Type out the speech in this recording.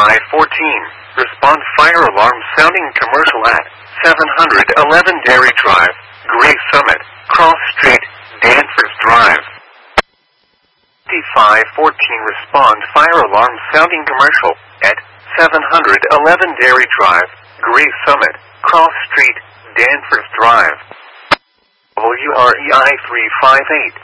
5514. Respond fire alarm sounding commercial at 711 Dairy Drive, Gray Summit, Cross Street, Danforth Drive. 5514. Respond fire alarm sounding commercial at 711 Dairy Drive, Gray Summit, Cross Street, Danforth Drive. WREI 358.